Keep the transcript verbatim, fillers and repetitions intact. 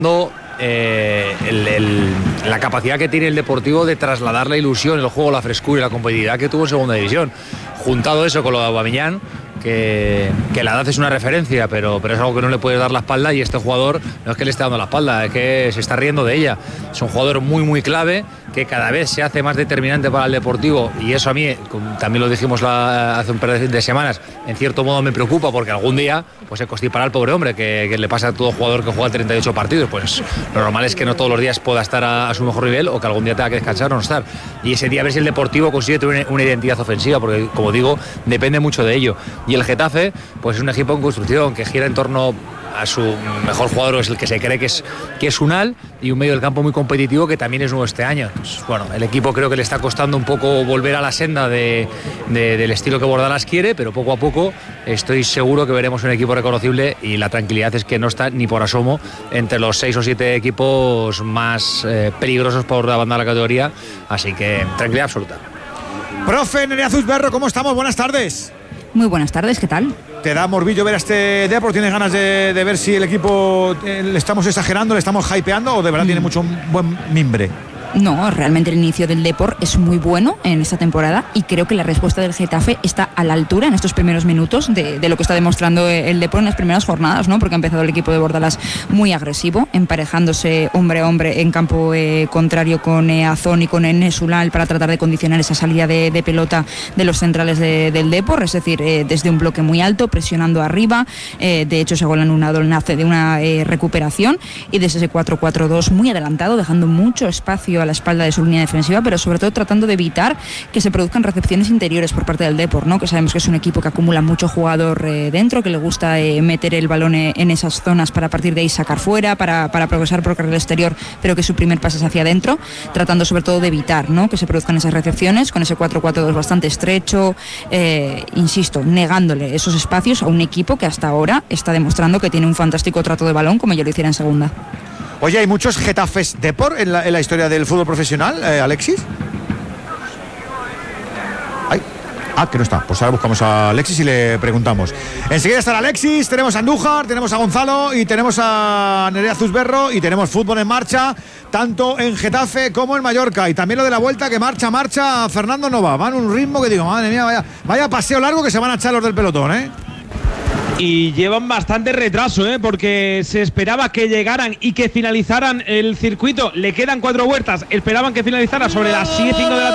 No, eh, el, el, la capacidad que tiene el Deportivo de trasladar la ilusión, el juego, la frescura y la competitividad que tuvo en segunda división. Juntado eso con lo de Aubameyang, que, que la edad es una referencia, pero, pero es algo que no le puedes dar la espalda, y este jugador no es que le esté dando la espalda, es que se está riendo de ella. Es un jugador muy muy clave, que cada vez se hace más determinante para el Deportivo, y eso a mí, también lo dijimos la, hace un par de semanas, en cierto modo me preocupa, porque algún día pues se constipará al pobre hombre, que, que le pasa a todo jugador que juega treinta y ocho partidos. Pues lo normal es que no todos los días pueda estar a, a su mejor nivel, o que algún día tenga que descansar o no estar, y ese día a ver si el Deportivo consigue tener una, una identidad ofensiva, porque como digo, depende mucho de ello. Y el Getafe pues es un equipo en construcción, que gira en torno a su mejor jugador, es el que se cree que es, que es Unal, y un medio del campo muy competitivo que también es nuevo este año. Pues, bueno, el equipo creo que le está costando un poco volver a la senda de, de, del estilo que Bordalas quiere, pero poco a poco estoy seguro que veremos un equipo reconocible, y la tranquilidad es que no está ni por asomo entre los seis o siete equipos más eh, peligrosos por la banda de la categoría, así que tranquilidad absoluta. Profe Nerea Zuzberro, ¿cómo estamos? Buenas tardes. Muy buenas tardes, ¿qué tal? ¿Te da morbillo ver a este Depor? ¿Tienes ganas de, de ver si el equipo eh, le estamos exagerando, le estamos hypeando, o de verdad mm. tiene mucho buen mimbre? No, realmente el inicio del Depor es muy bueno en esta temporada, y creo que la respuesta del Getafe está a la altura en estos primeros minutos de, de lo que está demostrando el Depor en las primeras jornadas, ¿no? Porque ha empezado el equipo de Bordalas muy agresivo, emparejándose hombre a hombre en campo eh, contrario con eh, Azón y con Enes Unal, para tratar de condicionar esa salida de, de pelota de los centrales de, del Depor, es decir, eh, desde un bloque muy alto, presionando arriba. Eh, de hecho, ese gol anulado nace de una eh, recuperación, y desde ese cuatro cuatro dos muy adelantado, dejando mucho espacio a la espalda de su línea defensiva, pero sobre todo tratando de evitar que se produzcan recepciones interiores por parte del Depor, ¿no? Que sabemos que es un equipo que acumula mucho jugador eh, dentro, que le gusta eh, meter el balón eh, en esas zonas para partir de ahí sacar fuera, para, para progresar por el carril exterior, pero que su primer pase es hacia adentro, tratando sobre todo de evitar, ¿no? Que se produzcan esas recepciones, con ese cuatro cuatro dos bastante estrecho, eh, insisto, negándole esos espacios a un equipo que hasta ahora está demostrando que tiene un fantástico trato de balón, como ya lo hiciera en segunda. Oye, ¿hay muchos Getafes Depor en la, en la historia del fútbol profesional, eh, Alexis? Ay. Ah, que no está. Pues ahora buscamos a Alexis y le preguntamos. Enseguida estará Alexis, tenemos a Andújar, tenemos a Gonzalo y tenemos a Nerea Zuzberro, y tenemos fútbol en marcha, tanto en Getafe como en Mallorca. Y también lo de la vuelta, que marcha, marcha, Fernando no va. Van un ritmo que digo, madre mía, vaya, vaya paseo largo que se van a echar los del pelotón, ¿eh? Y llevan bastante retraso, ¿eh? Porque se esperaba que llegaran y que finalizaran el circuito. Le quedan cuatro vueltas. Esperaban que finalizara sobre las siete y cinco de la